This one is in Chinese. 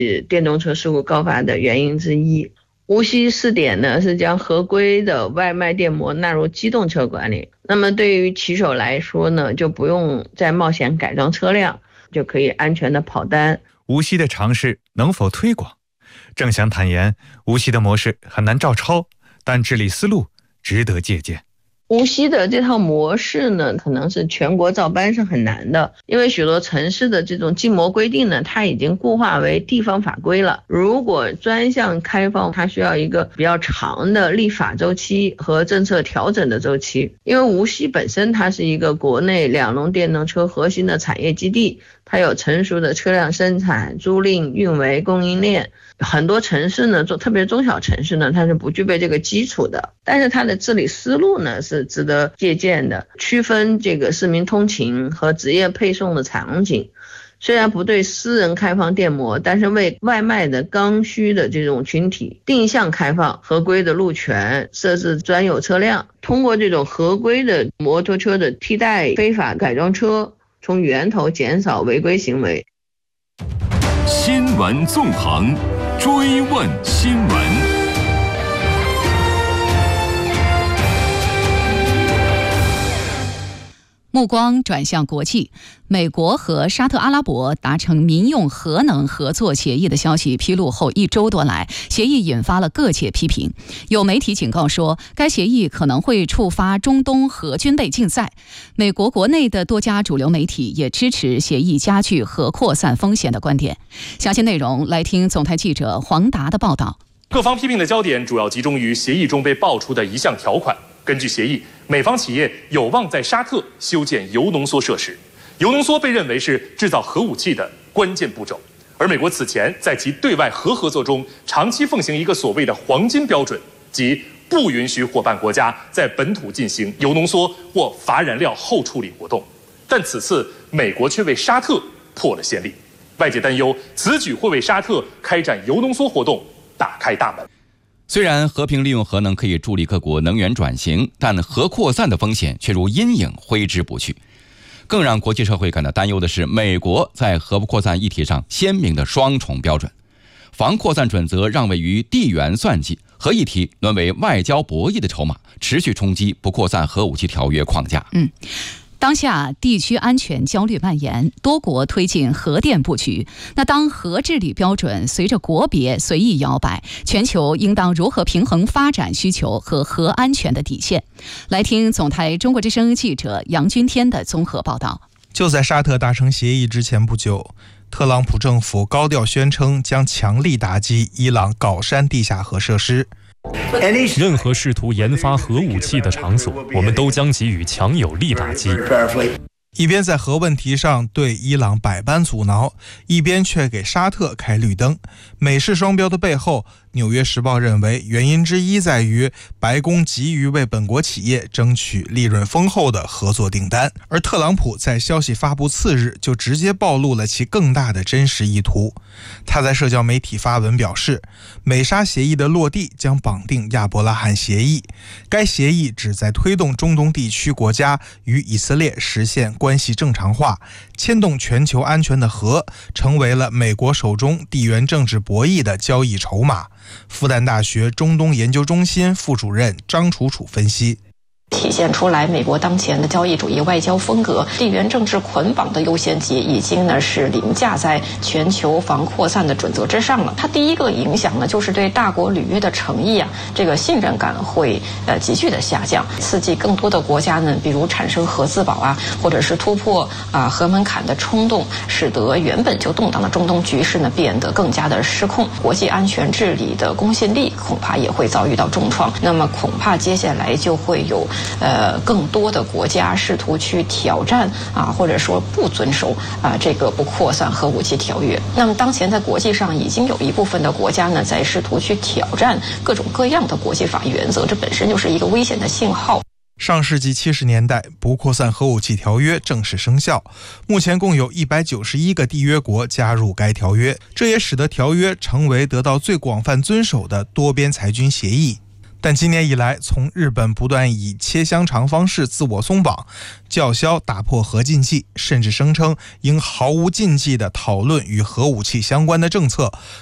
电动车事故高发的原因之一。无锡试点呢是将合规的外卖电摩纳入机动车管理，那么对于骑手来说呢，就不用再冒险改装车辆，就可以安全的跑单。 无锡的尝试能否推广？郑翔坦言，无锡的模式很难照抄，但治理思路值得借鉴。 无锡的这套模式呢，可能是全国照搬是很难的，因为许多城市的这种禁摩规定呢，它已经固化为地方法规了。如果专项开放，它需要一个比较长的立法周期和政策调整的周期。因为无锡本身它是一个国内两轮电动车核心的产业基地，它有成熟的车辆生产、租赁、运维、供应链。很多城市呢，特别中小城市呢，它是不具备这个基础的，但是它的治理思路呢是值得借鉴的，区分这个市民通勤和职业配送的场景。虽然不对私人开放电摩，但是为外卖的刚需的这种群体定向开放合规的路权，设置专有车辆，通过这种合规的摩托车的替代非法改装车，从源头减少违规行为。 新闻纵横，追问新闻。 目光转向国际，美国和沙特阿拉伯达成民用核能合作协议的消息披露后1周多来，协议引发了各界批评。有媒体警告说，该协议可能会触发中东核军备竞赛。美国国内的多家主流媒体也支持协议加剧核扩散风险的观点。详细内容来听总台记者黄达的报道。 各方批评的焦点主要集中于协议中被爆出的一项条款。根据协议，美方企业有望在沙特修建铀浓缩设施。铀浓缩被认为是制造核武器的关键步骤，而美国此前在其对外核合作中长期奉行一个所谓的黄金标准，即不允许伙伴国家在本土进行铀浓缩或乏燃料后处理活动。但此次美国却为沙特破了先例，外界担忧此举会为沙特开展铀浓缩活动打开大门。 虽然和平利用核能可以助力各国能源转型，但核扩散的风险却如阴影挥之不去。更让国际社会感到担忧的是，美国在核扩散议题上鲜明的双重标准。防扩散准则让位于地缘算计，核议题沦为外交博弈的筹码，持续冲击不扩散核武器条约框架。 当下地区安全焦虑蔓延，多国推进核电布局。那当核治理标准随着国别随意摇摆，全球应当如何平衡发展需求和核安全的底线？来听总台中国之声记者杨君天的综合报道。 就在沙特达成协议之前不久，特朗普政府高调宣称将强力打击伊朗镐山地下核设施。 任何试图研发核武器的场所，我们都将给予强有力打击。 一边在核问题上对伊朗百般阻挠，一边却给沙特开绿灯。美式双标的背后，纽约时报认为原因之一在于白宫急于为本国企业争取利润丰厚的合作订单，而特朗普在消息发布次日就直接暴露了其更大的真实意图。他在社交媒体发文表示，美沙协议的落地将绑定亚伯拉罕协议，该协议旨在推动中东地区国家与以色列实现关系正常化，牵动全球安全的核成为了美国手中地缘政治博弈的交易筹码。复旦大学中东研究中心副主任张楚楚分析， 体现出来美国当前的交易主义外交风格，地缘政治捆绑的优先级已经是凌驾在全球防扩散的准则之上了。它第一个影响呢，就是对大国履约的诚意这个信任感会急剧的下降，刺激更多的国家呢，比如产生核自保或者是突破核门槛的冲动，使得原本就动荡的中东局势呢变得更加的失控，国际安全治理的公信力恐怕也会遭遇到重创。那么恐怕接下来就会有更多的国家试图去挑战或者说不遵守这个不扩散核武器条约。那么当前在国际上已经有一部分的国家呢在试图去挑战各种各样的国际法原则，这本身就是一个危险的信号。 上世纪70年代，不扩散核武器条约正式生效，目前共有191个缔约国加入该条约，这也使得条约成为得到最广泛遵守的多边裁军协议。 但今年以来，从日本不断以切香肠方式自我松绑，叫嚣打破核禁忌，甚至声称应毫无禁忌地讨论与核武器相关的政策，